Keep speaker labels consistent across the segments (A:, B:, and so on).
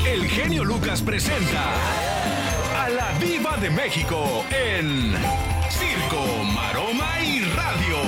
A: el genio Lucas presenta a la Diva de México en Circo, Maroma y Radio.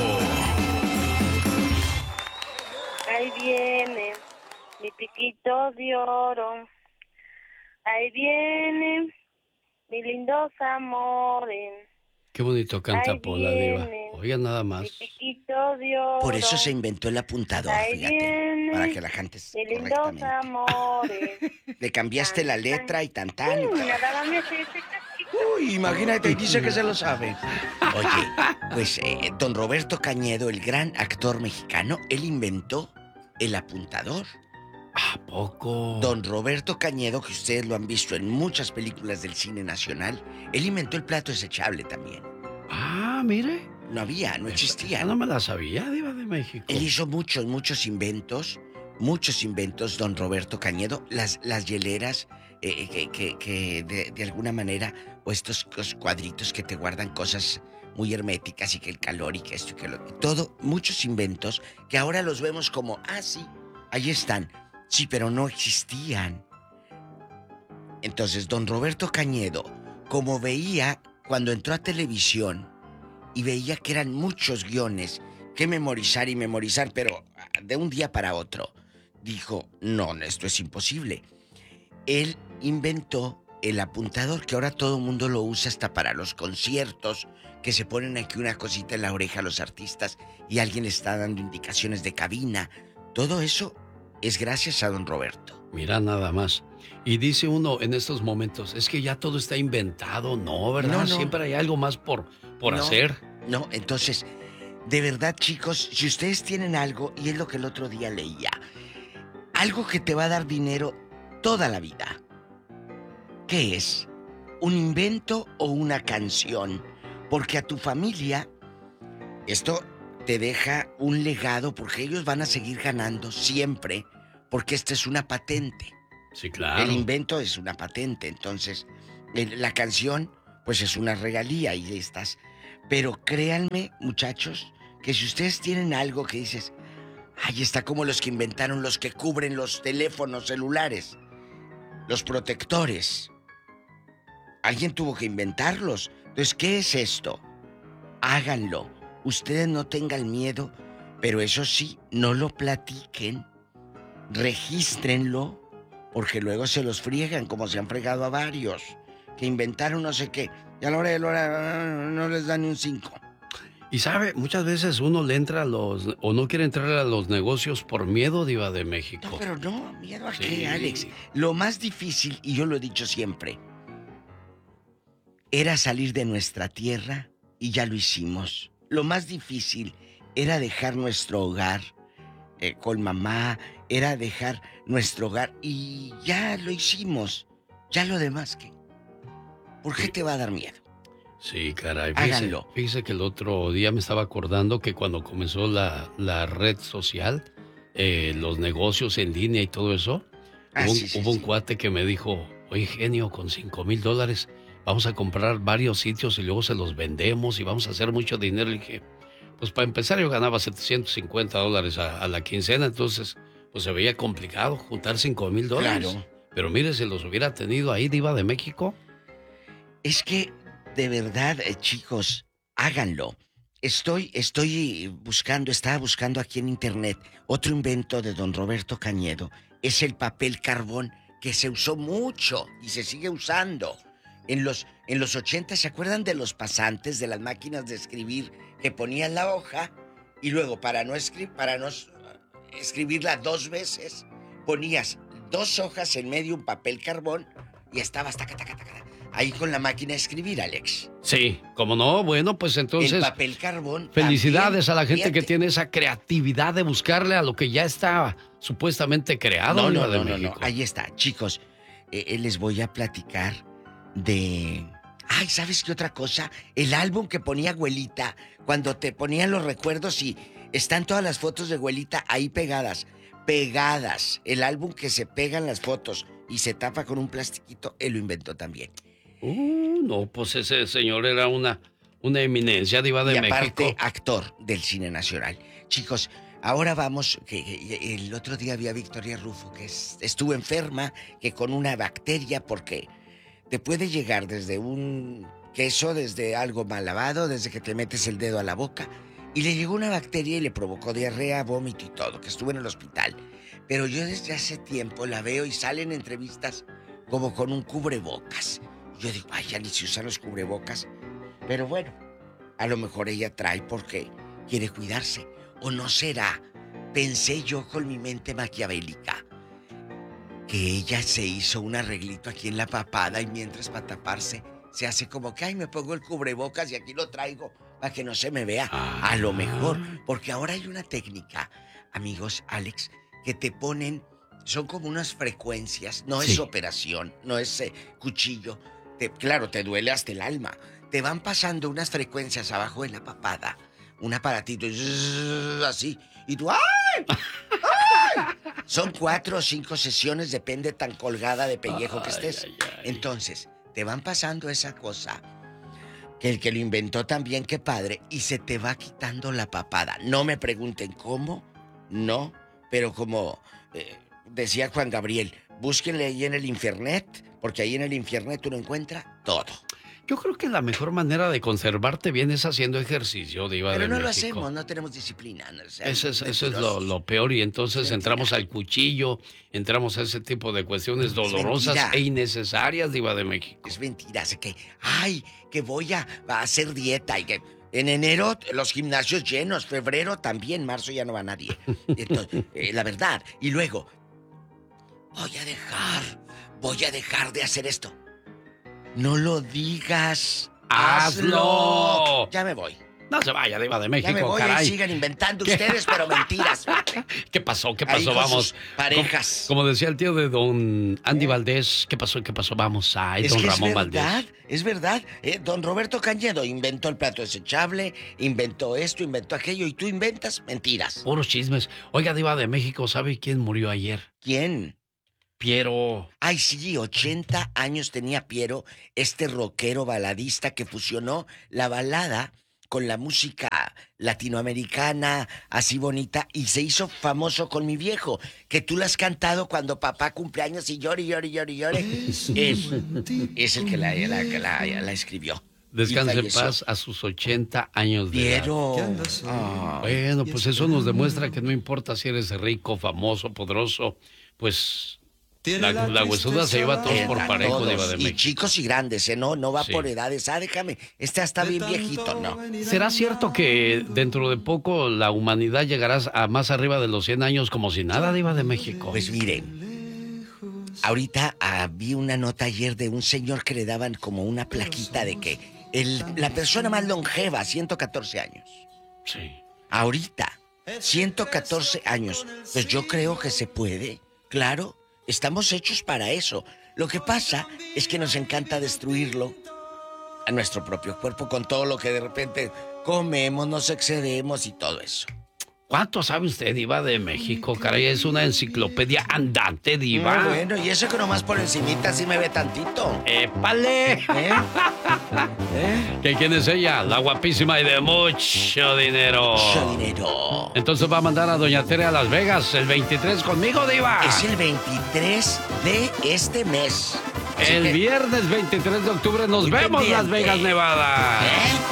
B: Ahí viene mi piquito de oro, ahí viene mis lindos amores.
C: Qué bonito canta Pola, Diva. Oiga, nada más.
B: Mi piquito de oro.
D: Por eso se inventó el apuntador,
B: Ahí
D: fíjate.
B: viene
D: Para que la cantes
B: mis lindos
D: correctamente.
B: amores.
D: Le cambiaste la letra y tan.
B: Nada más me hace ese casquito.
D: Uy, imagínate, dice que se lo sabe. Oye, pues don Roberto Cañedo, el gran actor mexicano, él inventó el apuntador.
C: ¿A poco?
D: Don Roberto Cañedo, que ustedes lo han visto en muchas películas del cine nacional, él inventó el plato desechable también.
C: Ah, mire.
D: No había, no existía.
C: No me la sabía, Diva de México.
D: Él hizo muchos inventos, don Roberto Cañedo. Las hieleras que de alguna manera, o estos cuadritos que te guardan cosas muy herméticas y que el calor y que esto y que lo... Todo, muchos inventos que ahora los vemos como, sí, ahí están. Sí, pero no existían. Entonces, don Roberto Cañedo, como veía cuando entró a televisión y veía que eran muchos guiones que memorizar, pero de un día para otro, dijo, no, esto es imposible. Él inventó el apuntador, que ahora todo el mundo lo usa hasta para los conciertos, que se ponen aquí una cosita en la oreja a los artistas y alguien le está dando indicaciones de cabina. Todo eso es gracias a don Roberto.
C: Mira nada más. Y dice uno en estos momentos, es que ya todo está inventado, ¿no? ¿Verdad?
D: No.
C: Siempre hay algo más por hacer.
D: No, entonces, de verdad, chicos, si ustedes tienen algo, y es lo que el otro día leía, algo que te va a dar dinero toda la vida, ¿qué es? ¿Un invento o una canción? Porque a tu familia esto te deja un legado, porque ellos van a seguir ganando siempre, porque esta es una patente.
C: Sí, claro.
D: El invento es una patente, entonces la canción pues es una regalía y estas. Pero créanme, muchachos, que si ustedes tienen algo que dices, ahí está, como los que inventaron los que cubren los teléfonos celulares, los protectores. Alguien tuvo que inventarlos. Entonces, ¿qué es esto? Háganlo. Ustedes no tengan miedo, pero eso sí, no lo platiquen. Regístrenlo, porque luego se los friegan, como se han fregado a varios que inventaron no sé qué, y a la hora de la hora no les dan ni un 5.
C: Y sabe, muchas veces uno le entra o no quiere entrar a los negocios por miedo, Diva de México.
D: No, pero no, miedo a
C: Sí.
D: qué, Alex. Lo más difícil, y yo lo he dicho siempre, era salir de nuestra tierra, y ya lo hicimos. Lo más difícil era dejar nuestro hogar con mamá, era dejar nuestro hogar, y ya lo hicimos. Ya lo demás, ¿qué? ¿Por qué te va a dar miedo?
C: Sí, caray.
D: Háganlo.
C: Fíjese que el otro día me estaba acordando que cuando comenzó la red social, los negocios en línea y todo eso, hubo un cuate que me dijo, oye, genio, con $5,000 vamos a comprar varios sitios y luego se los vendemos y vamos a hacer mucho dinero. Y dije, pues para empezar yo ganaba $750 a la quincena, entonces pues se veía complicado juntar $5,000.
D: Claro.
C: Pero mire, si los hubiera tenido ahí, Diva de México.
D: Es que, de verdad, chicos, háganlo. Estaba buscando aquí en internet otro invento de don Roberto Cañedo. Es el papel carbón, que se usó mucho y se sigue usando. En los 80, ¿se acuerdan de los pasantes, de las máquinas de escribir que ponían la hoja y luego para no escribirla 2 veces, ponías 2 hojas en medio, un papel carbón y estabas ahí con la máquina de escribir, Alex?
C: Sí, ¿cómo no? Bueno, pues entonces...
D: El papel carbón.
C: Felicidades
D: también,
C: a la gente
D: fíjate,
C: que tiene esa creatividad de buscarle a lo que ya está supuestamente creado.
D: No. Ahí está, chicos. Les voy a platicar de... Ay, ¿sabes qué otra cosa? El álbum que ponía abuelita, cuando te ponían los recuerdos y están todas las fotos de abuelita ahí pegadas. El álbum que se pegan las fotos y se tapa con un plastiquito, él lo inventó también.
C: No, pues ese señor era una eminencia, Diva de México.
D: Y aparte, actor del cine nacional. Chicos, Ahora vamos, que el otro día vi a Victoria Rufo, que estuvo enferma, que con una bacteria, porque te puede llegar desde un queso, desde algo mal lavado, desde que te metes el dedo a la boca, y le llegó una bacteria y le provocó diarrea, vómito y todo, que estuvo en el hospital. Pero yo desde hace tiempo la veo y sale en entrevistas como con un cubrebocas. Yo digo, ay, ya ni se usan los cubrebocas. Pero bueno, a lo mejor ella trae porque quiere cuidarse. ¿O no será? Pensé yo con mi mente maquiavélica que ella se hizo un arreglito aquí en la papada y mientras para taparse se hace como que, ay, me pongo el cubrebocas y aquí lo traigo para que no se me vea. A lo mejor, porque ahora hay una técnica, amigos, Alex, que te ponen, son como unas frecuencias, no es operación, no es cuchillo. Claro, te duele hasta el alma. Te van pasando unas frecuencias abajo en la papada, un aparatito así, y tú, ¡ay! ¡Ay! Son 4 o 5 sesiones, depende tan colgada de pellejo que estés. Entonces, te van pasando esa cosa, que el que lo inventó también, qué padre, y se te va quitando la papada. No me pregunten cómo, no, pero como decía Juan Gabriel, búsquenle ahí en el Infernet, porque ahí en el Infernet uno encuentra todo.
C: Yo creo que la mejor manera de conservarte bien es haciendo ejercicio, Diva de México.
D: Pero no lo hacemos, no tenemos disciplina. O sea,
C: eso es lo peor, y entonces entramos al cuchillo, entramos a ese tipo de cuestiones dolorosas e innecesarias, Diva de México.
D: Es mentira, sé que, ay, que voy a hacer dieta y que en enero los gimnasios llenos, febrero también, marzo ya no va nadie. Entonces, la verdad, y luego, voy a dejar de hacer esto. No lo digas.
C: ¡Hazlo!
D: Ya me voy.
C: No se vaya, Diva de México,
D: ya me voy,
C: caray.
D: Sigan inventando ustedes, pero mentiras.
C: ¿Qué pasó?
D: Ahí
C: Vamos.
D: Parejas.
C: Como decía el tío de don Andy Valdés, ¿qué pasó? Vamos. Ay, don Ramón Valdés.
D: Es verdad. Don Roberto Cañedo inventó el plato desechable, inventó esto, inventó aquello, y tú inventas mentiras.
C: Puros chismes. Oiga, Diva de México, ¿sabe quién murió ayer?
D: ¿Quién?
C: Piero.
D: Ay, sí, 80 años tenía Piero, este rockero baladista que fusionó la balada con la música latinoamericana, así bonita, y se hizo famoso con Mi Viejo, que tú la has cantado cuando papá cumpleaños y llore. Él es el que la escribió.
C: Descanse en paz a sus 80 años de edad.
D: Piero.
C: Bueno, pues eso nos demuestra que no importa si eres rico, famoso, poderoso, pues la huesuda se lleva a todos por parejo, Diva de México.
D: Y chicos y grandes, no va por edades. Déjame, este está bien viejito, ¿no?
C: ¿Será cierto que dentro de poco la humanidad llegará a más arriba de los 100 años como si nada, Diva de México?
D: Pues miren, ahorita vi una nota ayer de un señor que le daban como una plaquita de que la persona más longeva, 114 años.
C: Sí.
D: Ahorita, 114 años. Pues yo creo que se puede, claro. Estamos hechos para eso. Lo que pasa es que nos encanta destruirlo a nuestro propio cuerpo con todo lo que de repente comemos, nos excedemos y todo eso.
C: ¿Cuánto sabe usted, Diva de México? Caray, es una enciclopedia andante, Diva.
D: Bueno, y eso que nomás por encimita sí me ve tantito.
C: ¡Épale! ¿Que quién es ella? La guapísima y de mucho dinero.
D: Mucho dinero.
C: Entonces va a mandar a Doña Tere a Las Vegas el 23 conmigo, Diva.
D: Es el 23 de este mes.
C: El viernes 23 de octubre nos vemos en Las Vegas, Nevada.